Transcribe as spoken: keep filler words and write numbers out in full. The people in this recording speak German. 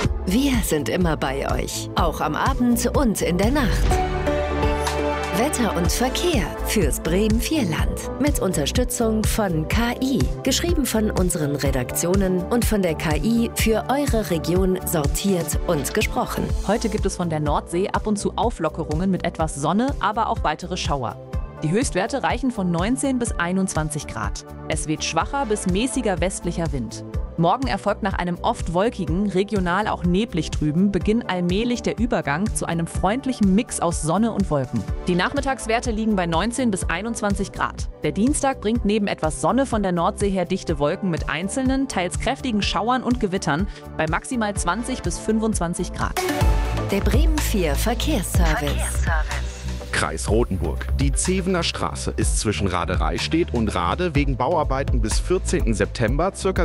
Wir sind immer bei euch, auch am Abend und in der Nacht. Wetter und Verkehr fürs Bremen-Vierland mit Unterstützung von K I. Geschrieben von unseren Redaktionen und von der K I für eure Region sortiert und gesprochen. Heute gibt es von der Nordsee ab und zu Auflockerungen mit etwas Sonne, aber auch weitere Schauer. Die Höchstwerte reichen von neunzehn bis einundzwanzig Grad. Es weht schwacher bis mäßiger westlicher Wind. Morgen erfolgt nach einem oft wolkigen, regional auch neblig trüben Beginn allmählich der Übergang zu einem freundlichen Mix aus Sonne und Wolken. Die Nachmittagswerte liegen bei neunzehn bis einundzwanzig Grad. Der Dienstag bringt neben etwas Sonne von der Nordsee her dichte Wolken mit einzelnen, teils kräftigen Schauern und Gewittern bei maximal zwanzig bis fünfundzwanzig Grad. Der Bremen vier Verkehrsservice. Verkehrsservice. Kreis Rothenburg. Die Zevener Straße ist zwischen Radereistedt und Rade wegen Bauarbeiten bis vierzehnten September circa